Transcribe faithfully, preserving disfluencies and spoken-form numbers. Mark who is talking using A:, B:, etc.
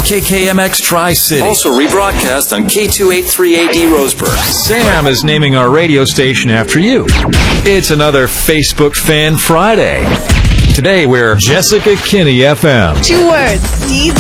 A: K K M X Tri-City.
B: Also rebroadcast on K two eighty-three A D Roseburg.
C: Sam is naming our radio station after you. It's another Facebook Fan Friday. Today we're Jessica Kinney F M.
D: Two words. D